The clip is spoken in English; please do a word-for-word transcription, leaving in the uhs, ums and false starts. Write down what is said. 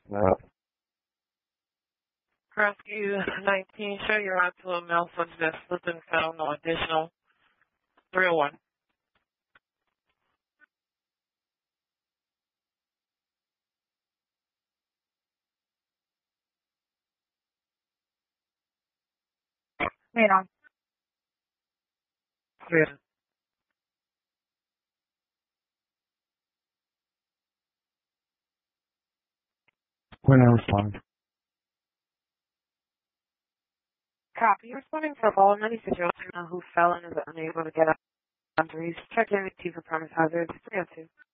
No. Rescue nineteen, show your route to a male subject that slipped and fell, no additional. three oh one. Wait on. Yeah. When I respond. Copy. You're responding for all ninety situation who fell and is unable to get up. Check in with T for promise hazard three oh two.